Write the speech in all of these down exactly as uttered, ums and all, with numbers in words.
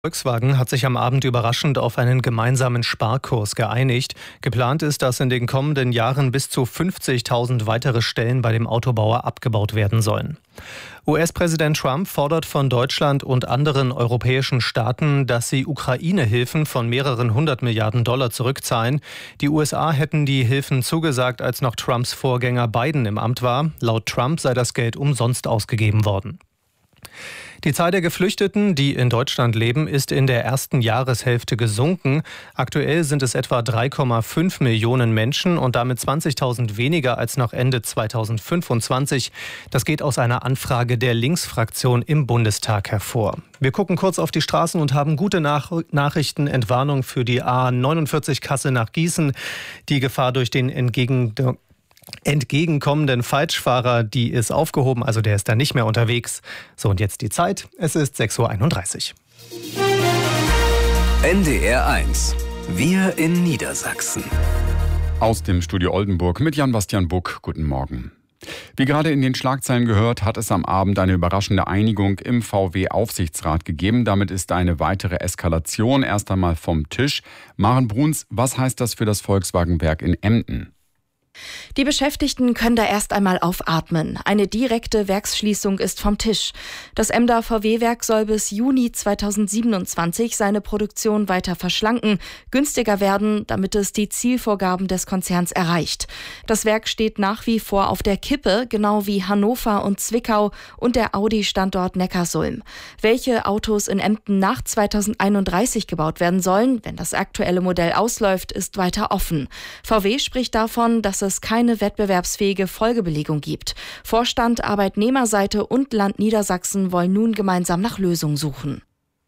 Volkswagen hat sich am Abend überraschend auf einen gemeinsamen Sparkurs geeinigt. Geplant ist, dass in den kommenden Jahren bis zu fünfzigtausend weitere Stellen bei dem Autobauer abgebaut werden sollen. U S-Präsident Trump fordert von Deutschland und anderen europäischen Staaten, dass sie Ukraine-Hilfen von mehreren hundert Milliarden Dollar zurückzahlen. Die U S A hätten die Hilfen zugesagt, als noch Trumps Vorgänger Biden im Amt war. Laut Trump sei das Geld umsonst ausgegeben worden. Die Zahl der Geflüchteten, die in Deutschland leben, ist in der ersten Jahreshälfte gesunken. Aktuell sind es etwa drei Komma fünf Millionen Menschen und damit zwanzigtausend weniger als noch Ende zweitausendfünfundzwanzig. Das geht aus einer Anfrage der Linksfraktion im Bundestag hervor. Wir gucken kurz auf die Straßen und haben gute Nach- Nachrichten. Entwarnung für die A neunundvierzig Kassel nach Gießen. Die Gefahr durch den entgegen entgegenkommenden Falschfahrer, die ist aufgehoben, also der ist da nicht mehr unterwegs. So, und jetzt die Zeit. Es ist sechs Uhr einunddreißig. N D R eins. Wir in Niedersachsen. Aus dem Studio Oldenburg mit Jan-Bastian Buck. Guten Morgen. Wie gerade in den Schlagzeilen gehört, hat es am Abend eine überraschende Einigung im V W-Aufsichtsrat gegeben. Damit ist eine weitere Eskalation erst einmal vom Tisch. Maren Bruns, was heißt das für das Volkswagenwerk in Emden? Die Beschäftigten können da erst einmal aufatmen. Eine direkte Werksschließung ist vom Tisch. Das Emder V W-Werk soll bis Juni zweitausendsiebenundzwanzig seine Produktion weiter verschlanken, günstiger werden, damit es die Zielvorgaben des Konzerns erreicht. Das Werk steht nach wie vor auf der Kippe, genau wie Hannover und Zwickau und der Audi-Standort Neckarsulm. Welche Autos in Emden nach zweitausendeinunddreißig gebaut werden sollen, wenn das aktuelle Modell ausläuft, ist weiter offen. V W spricht davon, dass es keine wettbewerbsfähige Folgebelegung gibt. Vorstand, Arbeitnehmerseite und Land Niedersachsen wollen nun gemeinsam nach Lösungen suchen.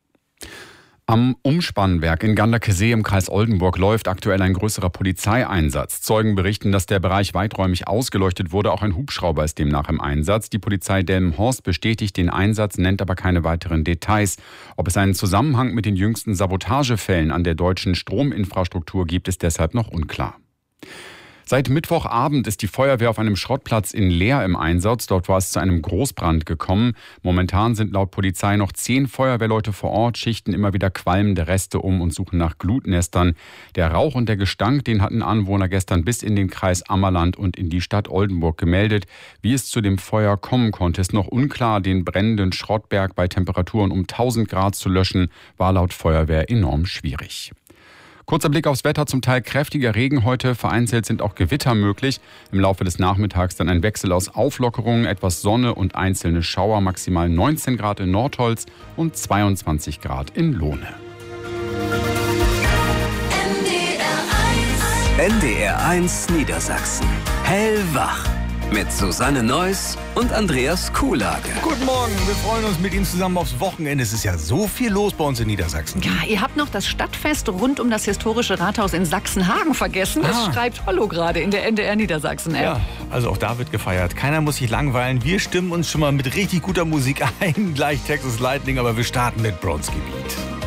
Am Umspannwerk in Ganderkesee im Kreis Oldenburg läuft aktuell ein größerer Polizeieinsatz. Zeugen berichten, dass der Bereich weiträumig ausgeleuchtet wurde. Auch ein Hubschrauber ist demnach im Einsatz. Die Polizei Delmenhorst bestätigt den Einsatz, nennt aber keine weiteren Details. Ob es einen Zusammenhang mit den jüngsten Sabotagefällen an der deutschen Strominfrastruktur gibt, ist deshalb noch unklar. Seit Mittwochabend ist die Feuerwehr auf einem Schrottplatz in Leer im Einsatz. Dort war es zu einem Großbrand gekommen. Momentan sind laut Polizei noch zehn Feuerwehrleute vor Ort, schichten immer wieder qualmende Reste um und suchen nach Glutnestern. Der Rauch und der Gestank, den hatten Anwohner gestern bis in den Kreis Ammerland und in die Stadt Oldenburg gemeldet. Wie es zu dem Feuer kommen konnte, ist noch unklar. Den brennenden Schrottberg bei Temperaturen um tausend Grad zu löschen, war laut Feuerwehr enorm schwierig. Kurzer Blick aufs Wetter, zum Teil kräftiger Regen heute, vereinzelt sind auch Gewitter möglich. Im Laufe des Nachmittags dann ein Wechsel aus Auflockerungen, etwas Sonne und einzelne Schauer, maximal neunzehn Grad in Nordholz und zweiundzwanzig Grad in Lohne. N D R eins Niedersachsen. Hellwach. Mit Susanne Neuss und Andreas Kuhlage. Guten Morgen, wir freuen uns mit Ihnen zusammen aufs Wochenende. Es ist ja so viel los bei uns in Niedersachsen. Ja, ihr habt noch das Stadtfest rund um das historische Rathaus in Sachsenhagen vergessen. Das Ah. schreibt Hollo gerade in der N D R Niedersachsen-App. Ja, also auch da wird gefeiert. Keiner muss sich langweilen. Wir stimmen uns schon mal mit richtig guter Musik ein. Gleich Texas Lightning, aber wir starten mit Bronski Beat.